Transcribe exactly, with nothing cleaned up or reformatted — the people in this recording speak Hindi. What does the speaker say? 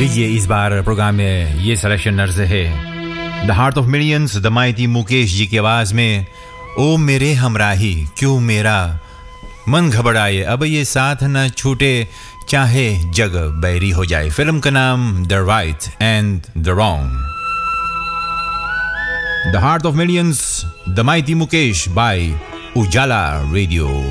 लीजिए इस बार प्रोग्राम में ये सिलेक्शन नर्ज है the heart of millions the mighty Mukesh ji की आवाज में ओ मेरे हमराही क्यों मेरा मन घबराए अब ये साथ न छूटे चाहे जग बैरी हो जाए। फिल्म का नाम the right and the wrong. The heart of millions the mighty Mukesh bye Ujala radio.